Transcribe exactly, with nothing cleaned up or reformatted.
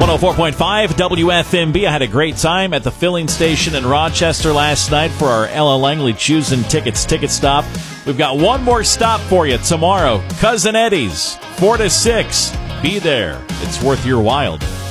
one oh four point five W F M B. I had a great time at the filling station in Rochester last night for our Ella Langley Choosing Tickets ticket stop. We've got one more stop for you tomorrow. Cousin Eddie's, four to six. Be there. It's worth your while.